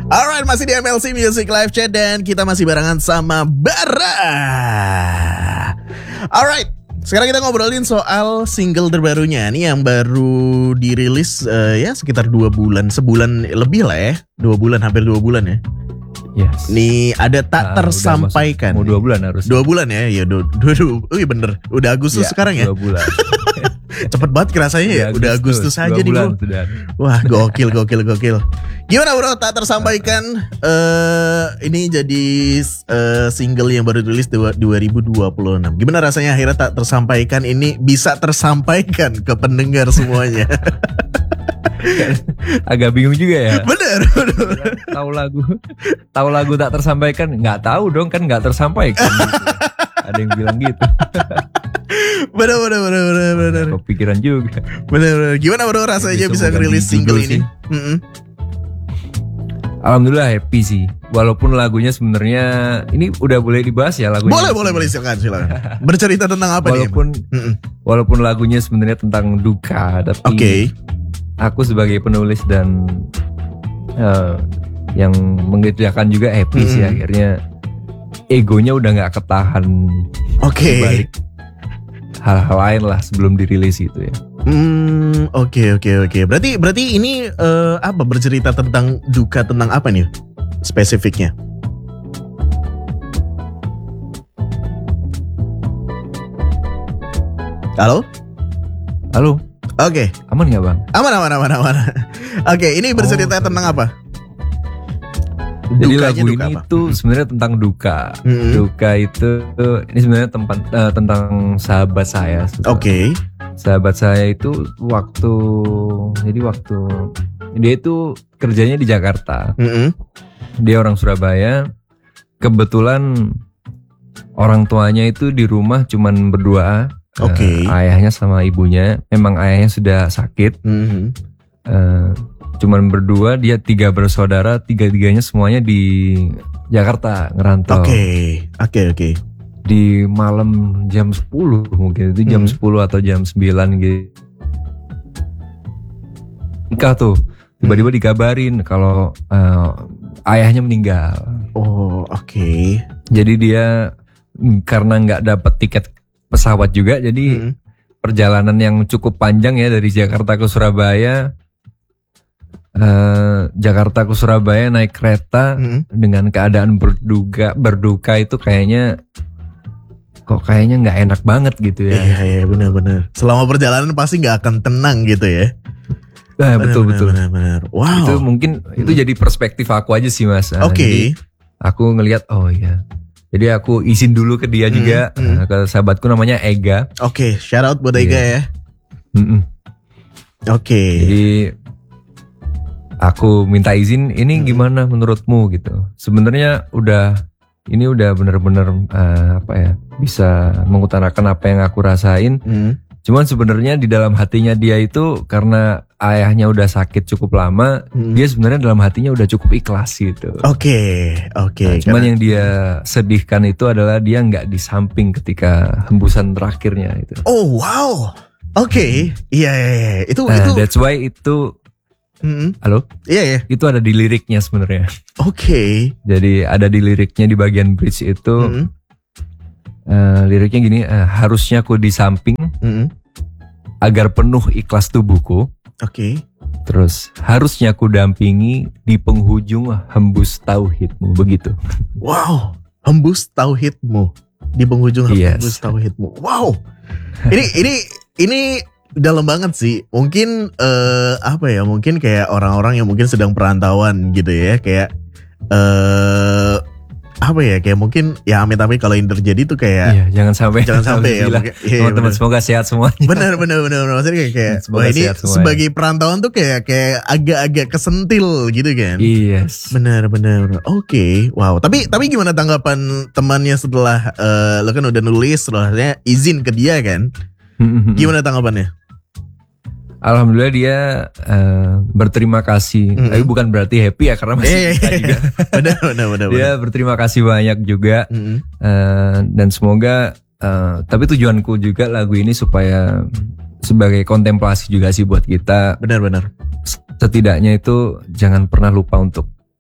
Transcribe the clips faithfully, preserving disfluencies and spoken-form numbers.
Alright, masih di M L C Music Live Chat dan kita masih barengan sama Bara. Alright, sekarang kita ngobrolin soal single terbarunya nih yang baru dirilis uh, ya sekitar dua bulan, sebulan lebih lah ya, dua bulan hampir dua bulan ya. Yes. Nih ada tak nah, tersampaikan. Mau dua bulan harus. Dua bulan ya, ya dua, dua, dua, oh iya bener, udah Agustus ya, sekarang ya. Dua bulan. Cepet banget kerasanya ya, udah Agustus aja nih bro. Sudah. Wah gokil, gokil, gokil. Gimana bro, tak tersampaikan uh, ini jadi uh, single yang baru dirilis dua ribu dua puluh enam. Gimana rasanya akhirnya tak tersampaikan ini bisa tersampaikan ke pendengar semuanya? Agak bingung juga ya. Bener, bener. Tahu lagu, tahu lagu tak tersampaikan, nggak tahu dong kan nggak tersampaikan. Gitu. Ada yang bilang gitu. Bener, bener, bener, bener, bener. Kepikiran juga. Bener, bener. Gimana bro rasanya bisa ngerilis single ini? Mm-hmm. Alhamdulillah happy sih. Walaupun lagunya sebenarnya ini udah boleh dibahas ya lagunya. Boleh, boleh, boleh silakan, silakan. Bercerita tentang apa walaupun, nih? Walaupun walaupun lagunya sebenarnya tentang duka, tapi okay. aku sebagai penulis dan uh, yang mengerjakan juga happy mm-hmm. sih akhirnya egonya udah nggak ketahan. Oke. Okay. Balik hal-hal lain lah sebelum dirilis gitu ya. Hmm, oke okay, oke okay, oke. Okay. Berarti berarti ini uh, apa bercerita tentang duka tentang apa nih spesifiknya? Halo? Halo. Oke. Okay. Aman nggak bang? Aman aman aman aman. Oke, okay, ini bercerita oh, tentang apa? Jadi lagu ini apa? Itu sebenarnya tentang duka. Mm-hmm. Duka itu ini sebenarnya tempat uh, tentang sahabat saya. Oke. Okay. Sahabat saya itu waktu jadi waktu dia itu kerjanya di Jakarta. Mm-hmm. Dia orang Surabaya. Kebetulan orang tuanya itu di rumah cuman berdua. Oke. Okay. Uh, ayahnya sama ibunya. Memang ayahnya sudah sakit. Mm-hmm. Uh, Cuman berdua, dia tiga bersaudara, tiga-tiganya semuanya di Jakarta ngerantau. Oke, okay. oke, okay, oke. Okay. Di malam jam sepuluh mungkin, itu jam hmm. sepuluh atau jam sembilan gitu. Nikah tuh, tiba-tiba dikabarin kalau uh, ayahnya meninggal. Oh, oke. Okay. Jadi dia karena nggak dapat tiket pesawat juga, jadi hmm. perjalanan yang cukup panjang ya dari Jakarta ke Surabaya. Uh, Jakarta ke Surabaya naik kereta mm-hmm. dengan keadaan berduka berduka itu kayaknya kok kayaknya nggak enak banget gitu ya. Iya iya benar-benar. Selama perjalanan pasti nggak akan tenang gitu ya. Nah, betul benar, betul. Benar, benar. Wow. Itu mungkin mm-hmm. itu jadi perspektif aku aja sih mas. Oke. Okay. Aku ngelihat oh iya. Jadi aku izin dulu ke dia mm-hmm. juga mm-hmm. ke sahabatku namanya Ega. Oke, okay, shout out buat Ega yeah. ya. Mm-hmm. Oke. Okay. Jadi aku minta izin, ini gimana menurutmu gitu. Sebenarnya udah ini udah benar-benar uh, apa ya bisa mengutarakan apa yang aku rasain. Hmm. Cuman sebenarnya di dalam hatinya dia itu karena ayahnya udah sakit cukup lama, hmm. dia sebenarnya dalam hatinya udah cukup ikhlas gitu. Oke, okay, oke. Okay, nah, cuman karena... yang dia sedihkan itu adalah dia nggak di samping ketika hembusan terakhirnya itu. Oh wow, oke, okay. iya, iya, iya. Itu nah, itu. That's why itu. Mm-hmm. Halo? Iya ya. Itu ada di liriknya sebenarnya. Oke. Okay. Jadi ada di liriknya di bagian bridge itu mm-hmm. uh, liriknya gini, uh, harusnya aku di samping mm-hmm. agar penuh ikhlas tubuhku. Oke. Okay. Terus harusnya aku dampingi di penghujung hembus tauhidmu, begitu. Wow, hembus tauhidmu di penghujung yes. hembus tauhidmu. Wow. Ini ini ini dalam banget sih. Mungkin uh, apa ya? Mungkin kayak orang-orang yang mungkin sedang perantauan gitu ya. Kayak uh, apa ya? Kayak mungkin ya amit-amit kalau ini terjadi tuh kayak iya, jangan sampai jangan sampai ya. Mungkin, iya, teman-teman bener. Semoga sehat semuanya. Benar benar benar. Maksudnya kayak, kayak wah ini sebagai perantauan tuh kayak kayak agak-agak kesentil gitu kan. Yes. Benar benar. Oke. Okay. Wow. Tapi tapi gimana tanggapan temannya setelah uh, lo kan udah nulis, setelahnya izin ke dia kan? Gimana tanggapannya? Alhamdulillah dia uh, berterima kasih. Mm-hmm. Tapi bukan berarti happy ya karena masih yeah, yeah, yeah. juga. benar, benar, benar, dia benar. Berterima kasih banyak juga. Mm-hmm. uh, dan semoga. Uh, tapi tujuanku juga lagu ini supaya sebagai kontemplasi juga sih buat kita. Benar-benar. Setidaknya itu jangan pernah lupa untuk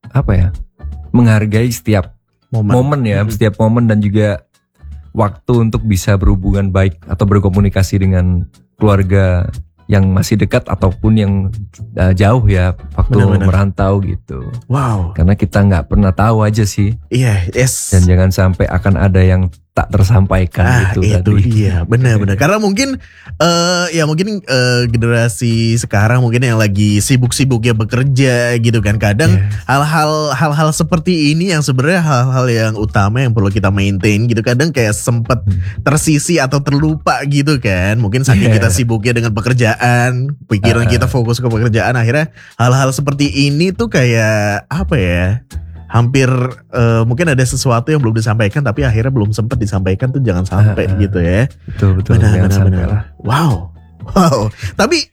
apa ya, menghargai setiap momen, momen ya, hmm. setiap momen dan juga waktu untuk bisa berhubungan baik atau berkomunikasi dengan keluarga yang masih dekat ataupun yang uh, jauh ya waktu benar-benar merantau gitu. Wow. Karena kita nggak pernah tahu aja sih. Iya, yeah, yes. Dan jangan sampai akan ada yang tak tersampaikan ah, gitu itu tadi. dia, benar-benar. Karena mungkin uh, ya mungkin uh, generasi sekarang mungkin yang lagi sibuk-sibuknya bekerja gitu kan. Kadang yes. hal-hal hal-hal seperti ini yang sebenarnya hal-hal yang utama yang perlu kita maintain gitu. Kadang kayak sempet tersisi atau terlupa gitu kan. Mungkin saking yeah. kita sibuknya dengan pekerjaan, pikiran uh. kita fokus ke pekerjaan, akhirnya hal-hal seperti ini tuh kayak apa ya? Hampir uh, mungkin ada sesuatu yang belum disampaikan tapi akhirnya belum sempat disampaikan tuh jangan sampai uh, gitu ya. Betul betul. Benar benar benar. Wow. Wow. Tapi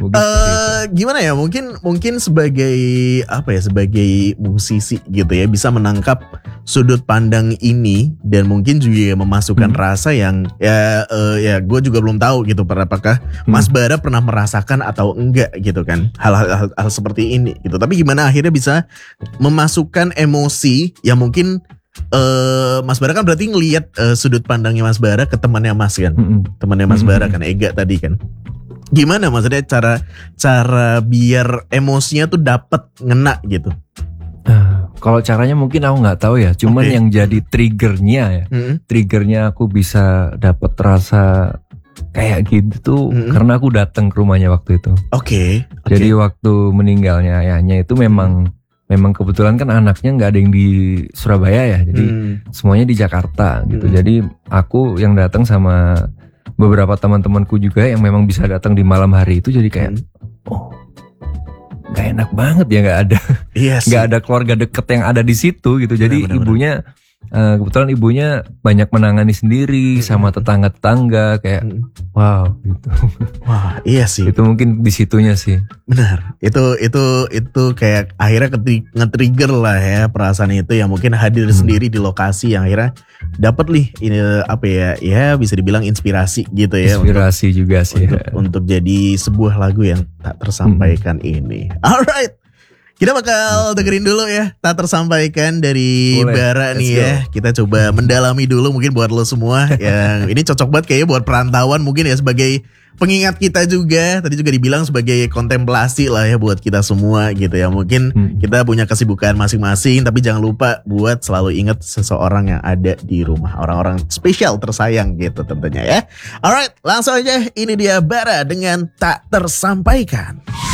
uh, gimana ya? Mungkin mungkin sebagai apa ya? Sebagai musisi gitu ya bisa menangkap sudut pandang ini dan mungkin juga memasukkan hmm. rasa yang ya uh, ya gue juga belum tahu gitu apakah hmm. Mas Bara pernah merasakan atau enggak gitu kan hal-hal hal seperti ini gitu. Tapi gimana akhirnya bisa memasukkan emosi yang mungkin uh, Mas Bara kan berarti ngelihat uh, sudut pandangnya Mas Bara ke temannya Mas kan, hmm. temannya Mas hmm. Bara kan Ega tadi kan. Gimana maksudnya cara cara biar emosinya tuh dapat ngena gitu? Uh, kalau caranya mungkin aku nggak tahu ya, cuman okay. yang jadi triggernya ya, mm-hmm. triggernya aku bisa dapat rasa kayak gitu tuh mm-hmm. karena aku datang ke rumahnya waktu itu. Oke. Okay. Okay. Jadi waktu meninggalnya ayahnya itu memang memang kebetulan kan anaknya nggak ada yang di Surabaya ya, jadi mm. semuanya di Jakarta gitu. Mm. Jadi aku yang datang sama beberapa teman-temanku juga yang memang bisa datang di malam hari itu, jadi kayak mm. oh. Gak enak banget ya gak ada yes. Gak ada keluarga deket yang ada di situ gitu. Jadi benar, benar, ibunya uh, kebetulan ibunya banyak menangani sendiri hmm. sama tetangga-tetangga kayak hmm. wow gitu. Wah iya sih. Itu mungkin di situnya sih. Benar. Itu itu itu kayak akhirnya nge-trigger lah ya perasaan itu yang mungkin hadir hmm. sendiri di lokasi yang akhirnya dapat nih ini apa ya ya bisa dibilang inspirasi gitu ya. Inspirasi untuk, juga sih. Untuk, untuk jadi sebuah lagu yang tak tersampaikan hmm. ini. Alright. Kita bakal dengerin dulu ya tak tersampaikan dari Boleh. Bara nih ya. Kita coba mendalami dulu mungkin buat lo semua yang ini cocok banget kayaknya buat perantauan mungkin ya sebagai pengingat kita juga. Tadi juga dibilang sebagai kontemplasi lah ya buat kita semua gitu ya. Mungkin hmm. kita punya kesibukan masing-masing tapi jangan lupa buat selalu ingat seseorang yang ada di rumah. Orang-orang spesial tersayang gitu tentunya ya. Alright langsung aja ini dia Bara dengan Tak Tersampaikan.